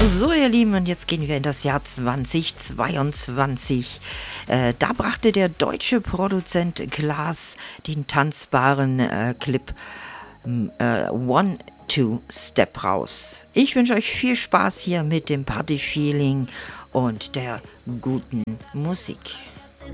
So, ihr Lieben, und jetzt gehen wir in das Jahr 2022. Da brachte der deutsche Produzent Klaas den tanzbaren Clip One Two Step raus. Ich wünsche euch viel Spaß hier mit dem Party-Feeling und der guten Musik.